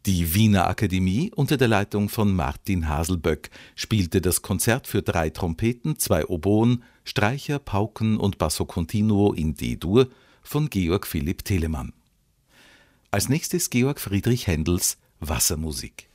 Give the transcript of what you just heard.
Die Wiener Akademie unter der Leitung von Martin Haselböck spielte das Konzert für 3 Trompeten, 2 Oboen, Streicher, Pauken und Basso Continuo in D-Dur von Georg Philipp Telemann. Als nächstes Georg Friedrich Händels Wassermusik.